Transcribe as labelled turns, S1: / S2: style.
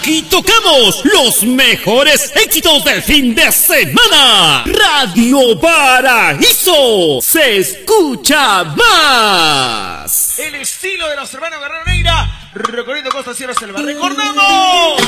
S1: Aquí tocamos los mejores éxitos del fin de semana. Radio Paraíso se escucha más.
S2: El estilo de los hermanos Guerrero Neira, recorriendo Costa Sierra Selva. ¡Recordamos!